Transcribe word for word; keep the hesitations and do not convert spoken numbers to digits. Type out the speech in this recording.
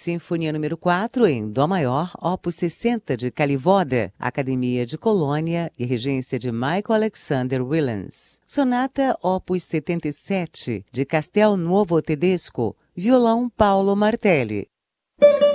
Sinfonia número quatro, em Dó maior, opus sessenta de Kalivoda, Academia de Colônia e regência de Michael Alexander Willens. Sonata opus setenta e sete de Castelnuovo Tedesco, violão Paulo Martelli.